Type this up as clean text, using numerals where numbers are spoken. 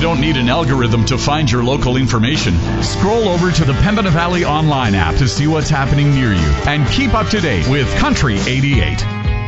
don't need an algorithm to find your local information. Scroll over to the Pembina Valley online app to see what's happening near you and keep up to date with Country 88.